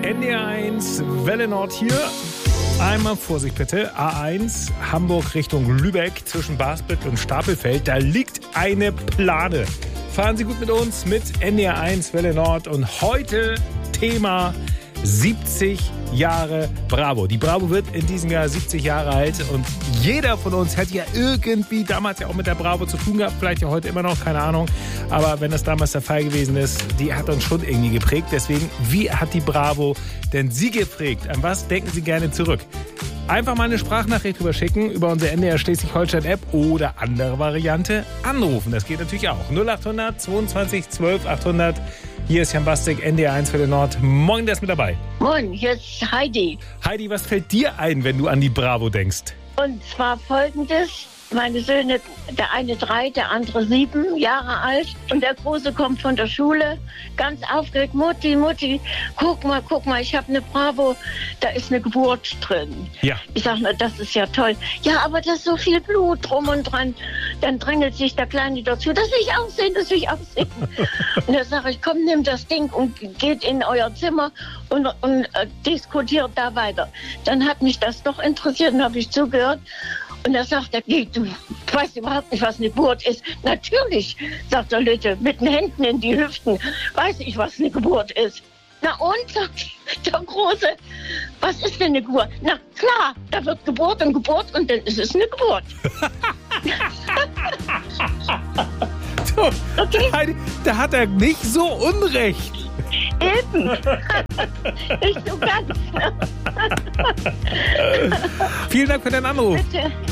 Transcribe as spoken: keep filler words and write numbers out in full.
N D R eins, Welle Nord hier. Einmal Vorsicht bitte, A eins, Hamburg Richtung Lübeck zwischen Basbüttel und Stapelfeld. Da liegt eine Plane. Fahren Sie gut mit uns mit N D R eins, Welle Nord. Und heute Thema siebzig Jahre Bravo. Die Bravo wird in diesem Jahr siebzig Jahre alt und jeder von uns hat ja irgendwie damals ja auch mit der Bravo zu tun gehabt, vielleicht ja heute immer noch, keine Ahnung. Aber wenn das damals der Fall gewesen ist, die hat uns schon irgendwie geprägt. Deswegen, wie hat die Bravo denn Sie geprägt? An was denken Sie gerne zurück? Einfach mal eine Sprachnachricht drüber schicken über unsere N D R Schleswig-Holstein-App oder andere Variante anrufen. Das geht natürlich auch. null acht hundert zweiundzwanzig zwölf achthundert. Hier ist Jan Bastik, N D R eins Welle Nord. Moin, der ist mit dabei. Moin, hier ist Heidi. Heidi, was fällt dir ein, wenn du an die Bravo denkst? Und zwar folgendes. Meine Söhne, der eine drei, der andere sieben Jahre alt. Und der Große kommt von der Schule, ganz aufgeregt. Mutti, Mutti, guck mal, guck mal, ich habe eine Bravo, da ist eine Geburt drin. Ja. Ich sage, na, das ist ja toll. Ja, aber da ist so viel Blut drum und dran. Dann drängelt sich der Kleine dazu, das will ich auch sehen, das will ich auch sehen. Und dann sage ich, komm, nimm das Ding und geht in euer Zimmer und, und äh, diskutiert da weiter. Dann hat mich das doch interessiert und habe ich zugehört. Und er sagt, er geht, du weißt überhaupt nicht, was eine Geburt ist. Natürlich, sagt der Lütte, mit den Händen in die Hüften, weiß ich, was eine Geburt ist. Na und, sagt der Große, was ist denn eine Geburt? Na klar, da wird Geburt und Geburt und dann ist es eine Geburt. So, Okay. Heidi, da hat er nicht so Unrecht. Eben. Nicht so ganz. Vielen Dank für deinen Anruf. Bitte.